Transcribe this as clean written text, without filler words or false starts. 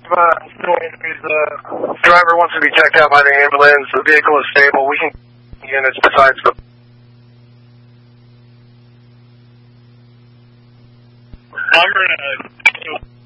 The driver wants to be checked out by the ambulance. The vehicle is stable. We can units besides the... I'm going to...